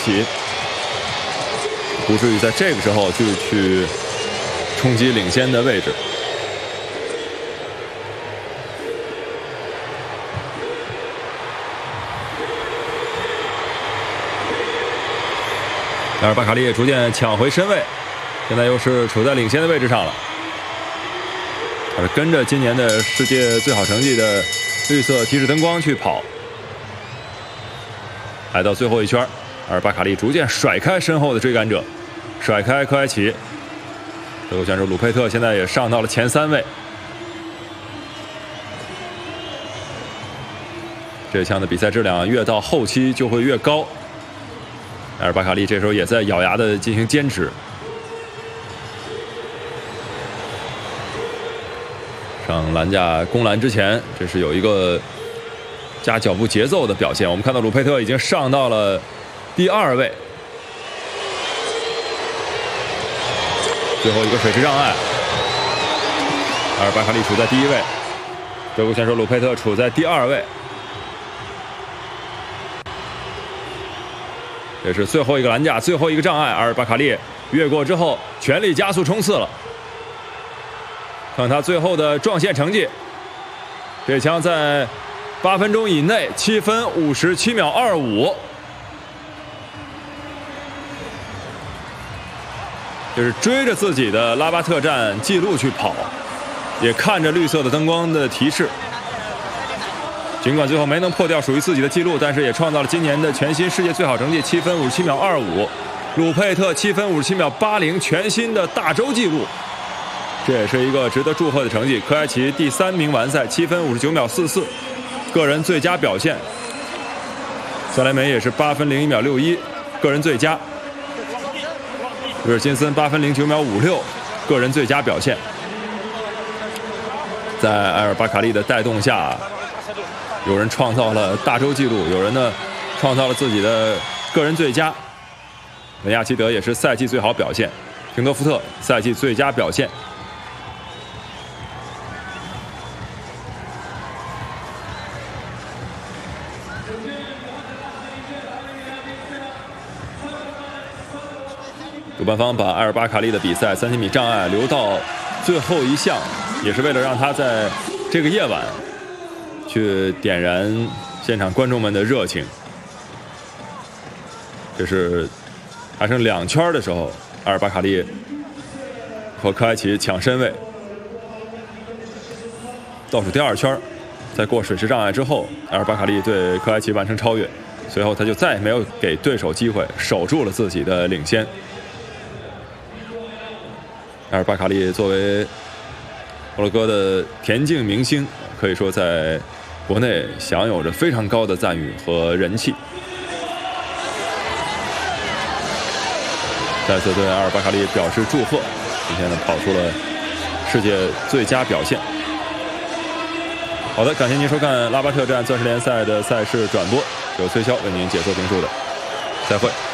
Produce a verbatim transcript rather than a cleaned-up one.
奇，不至于在这个时候就去冲击领先的位置。但是巴卡利也逐渐抢回身位，现在又是处在领先的位置上了。他是跟着今年的世界最好成绩的绿色提示灯光去跑，来到最后一圈，而巴卡利逐渐甩开身后的追赶者，甩开科埃奇。德国选手鲁佩特现在也上到了前三位。这项的比赛质量越到后期就会越高。而巴卡利这时候也在咬牙的进行坚持。上栏架攻栏之前，这是有一个加脚步节奏的表现。我们看到鲁佩特已经上到了第二位，最后一个水池障碍，而巴卡利处在第一位，德国选手鲁佩特处在第二位。这是最后一个栏架，最后一个障碍，而巴卡利越过之后，全力加速冲刺了。看他最后的撞线成绩，这枪在八分钟以内，七分五十七秒二五，就是追着自己的拉巴特站记录去跑，也看着绿色的灯光的提示。尽管最后没能破掉属于自己的记录，但是也创造了今年的全新世界最好成绩，七分五十七秒二五。鲁佩特七分五十七秒八零，全新的大洲纪录，这也是一个值得祝贺的成绩。科埃奇第三名完赛，七分五十九秒四四，个人最佳表现。萨莱梅也是八分零一秒六一，个人最佳。威尔金森八分零九秒五六，个人最佳表现。在埃尔巴卡利的带动下，有人创造了大洲纪录，有人呢创造了自己的个人最佳。本亚奇德也是赛季最好表现，廷德福特赛季最佳表现。主办方把埃尔巴卡利的比赛三千米障碍留到最后一项，也是为了让他在这个夜晚去点燃现场观众们的热情。这是还剩两圈的时候，阿尔巴卡利和科埃奇抢身位。倒数第二圈，在过水池障碍之后，阿尔巴卡利对科埃奇完成超越，随后他就再也没有给对手机会，守住了自己的领先。阿尔巴卡利作为摩洛哥的田径明星，可以说在国内享有着非常高的赞誉和人气。再次对阿尔巴卡利表示祝贺，今天呢跑出了世界最佳表现。好的，感谢您收看拉巴特站钻石联赛的赛事转播，由崔潇为您解说评述的，再会。